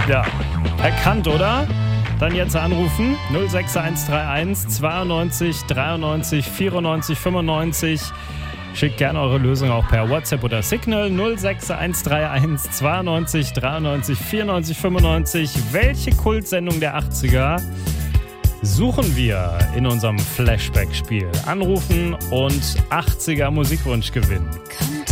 Ja, erkannt, oder? Dann jetzt anrufen 06131 92 93 94 95. Schickt gerne eure Lösung auch per WhatsApp oder Signal 06131 92 93 94 95. Welche Kultsendung der 80er suchen wir in unserem Flashback-Spiel? Anrufen und 80er Musikwunsch gewinnen.